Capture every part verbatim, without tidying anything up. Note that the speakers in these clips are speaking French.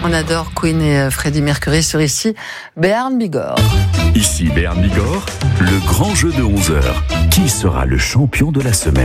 On adore Queen et Freddie Mercury sur ici, Béarn Bigorre. Ici Béarn Bigorre, le grand jeu de onze heures. Qui sera le champion de la semaine ?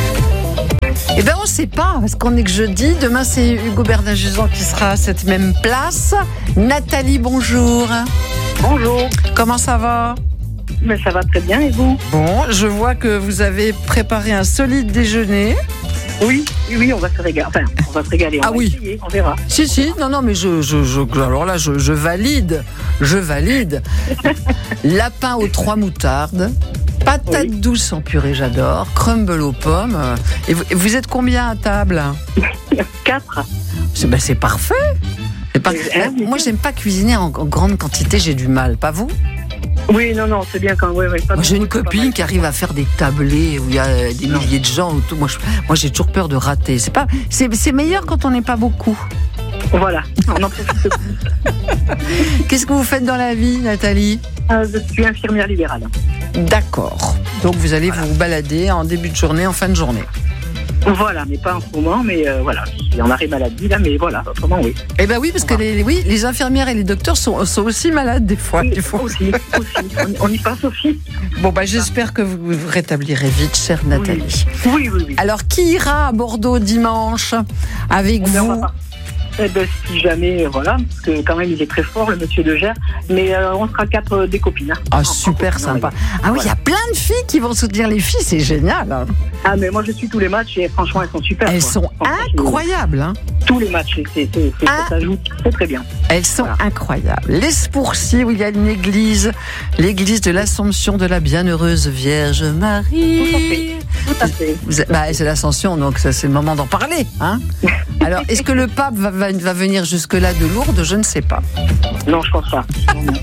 Eh bien, on ne sait pas, parce qu'on est que jeudi. Demain, c'est Hugo Bernard-Juzan qui sera à cette même place. Nathalie, bonjour. Bonjour. Comment ça va ? Mais ça va très bien, et vous ? Bon, je vois que vous avez préparé un solide déjeuner. Oui, oui, on va se régaler. Enfin, on va se régaler. On ah va oui. essayer, on verra. Si, si, non, non, mais je, je, je alors là, je, je valide, je valide. Lapin aux trois moutardes, patate oui. douce en purée, j'adore, crumble aux pommes. Et vous, vous êtes combien à table ? Quatre. C'est, ben, c'est parfait. C'est par... euh, Moi, j'aime pas cuisiner en, en grande quantité, j'ai du mal, pas vous ? Oui, non, non, c'est bien quand. Ouais, ouais, pas moi, j'ai une copine qui arrive à faire des tablés où il y a des non. milliers de gens autour. Moi, je, moi, j'ai toujours peur de rater. C'est pas, c'est, c'est meilleur quand on n'est pas beaucoup. Voilà, on en profite plus. Qu'est-ce que vous faites dans la vie, Nathalie ? euh, Je suis infirmière libérale. D'accord. Donc, vous allez voilà. vous balader en début de journée, en fin de journée. Voilà, mais pas en ce moment, mais euh, voilà, je suis en arrêt maladie là, mais voilà, autrement oui. Eh ben oui, parce que les, oui, les infirmières et les docteurs sont, sont aussi malades des fois. Oui, des fois. aussi, aussi, on, on y passe aussi. Bon bah j'espère que vous vous rétablirez vite, chère Nathalie. Oui, oui, oui. Alors qui ira à Bordeaux dimanche avec on vous ? Eh ben, si jamais, voilà, parce que quand même il est très fort le monsieur de Gers, mais euh, on sera quatre euh, des copines. Hein. Ah super sympa. Ah oui, il voilà. y a plein de filles qui vont soutenir les filles, c'est génial. Hein. Ah mais moi je suis tous les matchs et franchement elles sont super. Elles quoi. sont incroyables. Hein. Tous les matchs, c'est, c'est, c'est, ah. ça joue très très bien. Elles sont voilà. incroyables. L'Espourcy, où il y a une église, l'église de l'Assomption de la Bienheureuse Vierge Marie. Tout à fait. Tout à fait. Vous, bah, c'est l'Ascension, donc ça, c'est le moment d'en parler. Hein. Alors, est-ce que le pape va, va, va venir jusque-là de Lourdes ? Je ne sais pas. Non, je pense pas.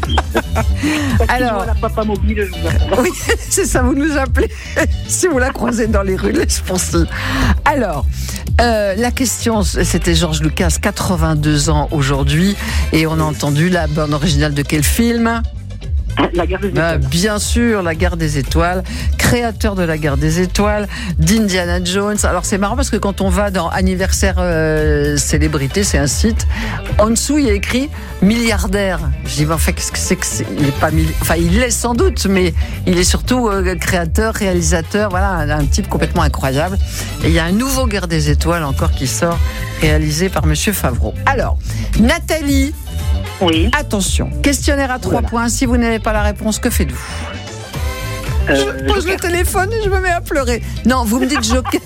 Alors, la papa mobile. Oui, c'est ça, vous nous appelez si vous la croisez dans les rues de l'Espourcy. Alors, euh, la question, c'était Georges Lucas, quatre-vingt-deux ans aujourd'hui, et on a entendu la bande originale de quel film ? La Guerre des Étoiles. Bah, bien sûr, La Guerre des Étoiles, créateur de La Guerre des Étoiles, d'Indiana Jones. Alors c'est marrant parce que quand on va dans anniversaire euh, célébrité, c'est un site. En dessous, il y a écrit milliardaire. Je dis, mais en fait, qu'est-ce que c'est que c'est ? Il est pas milli... Enfin, il l'est sans doute, mais il est surtout euh, créateur, réalisateur. Voilà, un, un type complètement incroyable. Et il y a un nouveau Guerre des Étoiles encore qui sort, réalisé par Monsieur Favreau. Alors, Nathalie. Oui. Attention, questionnaire à trois voilà. points. Si vous n'avez pas la réponse, que faites-vous ? euh, Je pose joker. le téléphone et je me mets à pleurer. Non, vous me dites joker.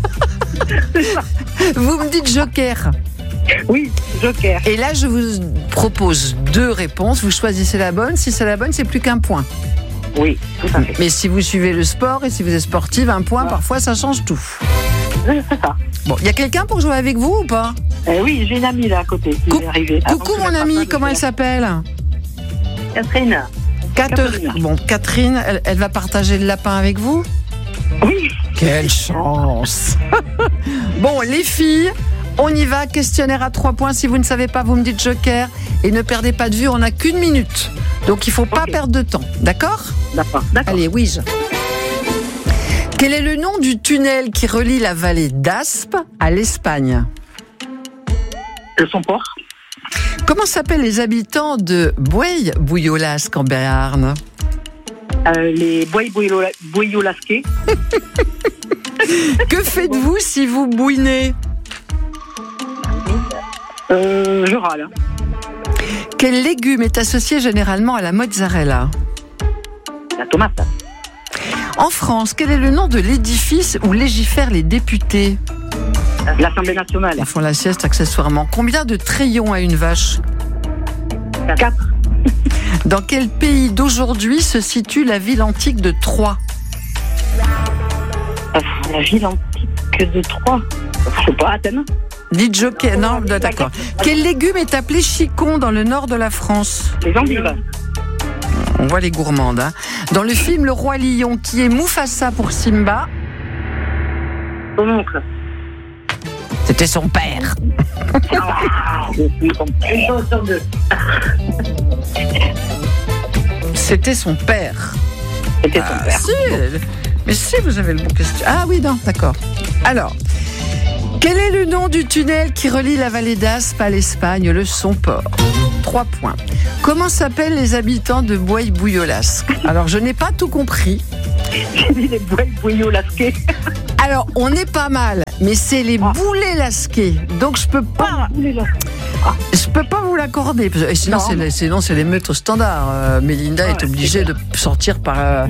Vous me dites joker. Oui, joker. Et là, je vous propose deux réponses. Vous choisissez la bonne. Si c'est la bonne, c'est plus qu'un point. Oui, tout à fait. Mais si vous suivez le sport et si vous êtes sportive, un point, ouais. parfois, ça change tout. Oui, c'est ça. Bon, il y a quelqu'un pour jouer avec vous ou pas ? Euh, oui, j'ai une amie là à côté qui Cou- est arrivée. Coucou mon amie, comment elle s'appelle ? Catherine. Catherine. Bon, Catherine, elle, elle va partager le lapin avec vous ? Oui. Quelle chance. Bon, les filles, on y va, questionnaire à trois points. Si vous ne savez pas, vous me dites joker. Et ne perdez pas de vue, on n'a qu'une minute. Donc il ne faut pas okay. perdre de temps, d'accord ? D'accord, d'accord. Allez, oui. Je... Quel est le nom du tunnel qui relie la vallée d'Aspe à l'Espagne ? Le Somport. Comment s'appellent les habitants de Buey-Bouillolasque en Béarn ? euh, Les Buey-Bouillolasquais. Que faites-vous si vous bouinez ? euh, Je râle. Quel légume est associé généralement à la mozzarella ? La tomate. En France, quel est le nom de l'édifice où légifèrent les députés ? L'Assemblée nationale. Ils font la sieste accessoirement. Combien de trayons a une vache ? Quatre. Dans quel pays d'aujourd'hui se situe la ville antique de Troie ? La ville antique de Troie ? Je sais pas, Athènes. Dites joker, non, d'accord. Quel légume est appelé chicon dans le nord de la France ? Les endives. On voit les gourmandes. Hein. Dans le film Le Roi Lion, qui est Mufasa pour Simba ? Son oncle. C'était son père. C'était son père. C'était son ah, père. Si, mais si vous avez le bon question. Ah oui, non, d'accord. Alors, Quel est le nom du tunnel qui relie la vallée d'Aspe à l'Espagne, le Somport? Trois points. Comment s'appellent les habitants de Boye-Bouillolasque? Alors, je n'ai pas tout compris. J'ai dit les Boye-Bouillolasquais. Alors, on est pas mal, mais c'est les Ah. Boulets-Lasquais. Donc, je peux pas, Ah. je peux pas vous l'accorder. Parce que- et Sinon, Non. c'est les, sinon, c'est les meutes au standard. Euh, Mélinda Ouais, est obligée c'est de sortir par euh,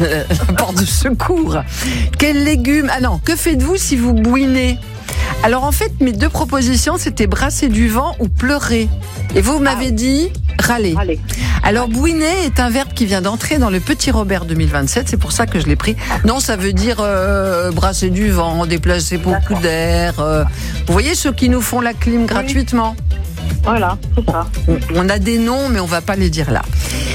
la porte de secours. Quel légume? Ah non, que faites-vous si vous bouinez? Alors, en fait, mes deux propositions, c'était brasser du vent ou pleurer. Et vous m'avez Ah. dit râler. Allez. Alors, bouiner est un verbe qui vient d'entrer dans le Petit Robert deux mille vingt-sept, c'est pour ça que je l'ai pris. Non, ça veut dire euh, brasser du vent, déplacer beaucoup D'accord. d'air. euh. Vous voyez ceux qui nous font la clim gratuitement? Voilà, c'est ça. on, on a des noms, mais on va pas les dire là.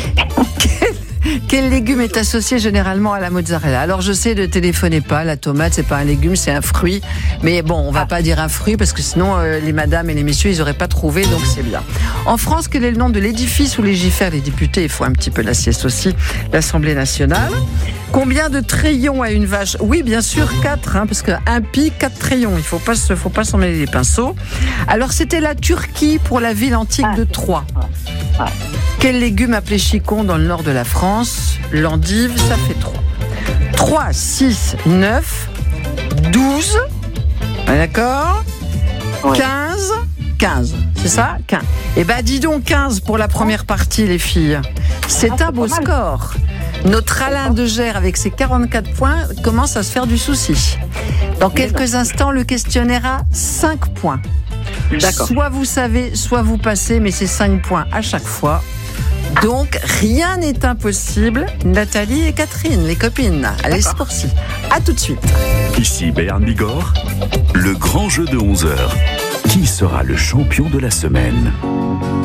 Quel, quel légume est associé généralement à la mozzarella? Alors, je sais, ne téléphonez pas, la tomate, c'est pas un légume, c'est un fruit. Mais bon, on va Ah. pas dire un fruit, parce que sinon, euh, les madames et les messieurs, ils auraient pas trouvé, donc c'est bien. En France, quel est le nom de l'édifice où légifèrent les députés? Il faut un petit peu la sieste aussi, l'Assemblée nationale. Combien de trayons a une vache? Oui, bien sûr, quatre, hein, parce qu'un pi, quatre trayons. Il faut pas se, faut pas s'en mêler les pinceaux. Alors, c'était la Turquie pour la ville antique Ah. de Troie. Ouais. Quel légume appelé chicon dans le nord de la France? L'endive, ça fait trois. trois, six, neuf, douze. D'accord? Ouais. quinze. quinze, c'est ça? quinze. Eh ben, dis donc quinze pour la première partie, les filles. C'est Ah, un c'est beau pas mal. score. Notre Alain de Gers, avec ses quarante-quatre points, commence à se faire du souci. Dans quelques instants, le questionnaire a cinq points. D'accord. Soit vous savez, soit vous passez, mais c'est cinq points à chaque fois. Donc, rien n'est impossible. Nathalie et Catherine, les copines. Allez, c'est parti. À tout de suite. Ici Béarn Bigorre, le grand jeu de onze heures. Qui sera le champion de la semaine?